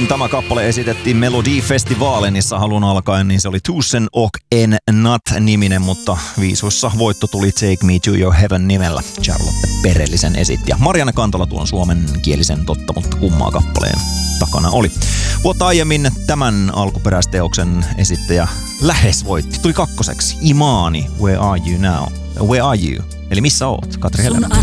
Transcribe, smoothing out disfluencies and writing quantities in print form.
tämä kappale esitettiin Melodifestivaalenissa alun alkaen, niin se oli Tusen och en Natt-niminen, mutta viisuissa voitto tuli Take Me to Your Heaven nimellä. Charlotte Perellisen esitti. Ja Marianne Kantola tuon suomenkielisen totta, mutta kummaa kappaleen takana oli. Vuotta aiemmin tämän alkuperäisteoksen esittäjä lähes voitti. Tuli kakkoseksi. Imani, Where Are You Now? Where Are You? Eli missä oot, Katri Helena?